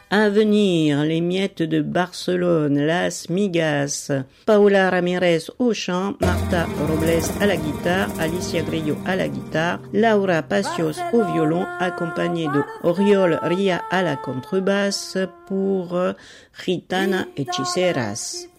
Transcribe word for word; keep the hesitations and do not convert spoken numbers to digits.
À venir, les Miettes de Barcelone, Las Migas, Paola Ramirez au chant, Marta Robles à la guitare, Alicia Grillo à la guitare, Laura Pacios au violon, accompagnée de Oriol Ria à la contrebasse pour Gitana Hechiceras.